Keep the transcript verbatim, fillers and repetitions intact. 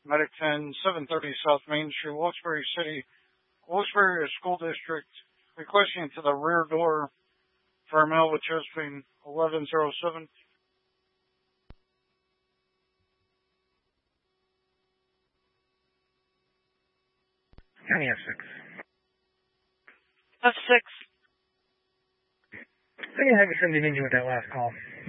Medic ten, seven thirty South Main Street, Wilkes-Barre City, Wilkes-Barre School District, requesting to the rear door for a male with chest pain, eleven oh seven. County F six. F six. So you have your Cindy Ninja with that last call.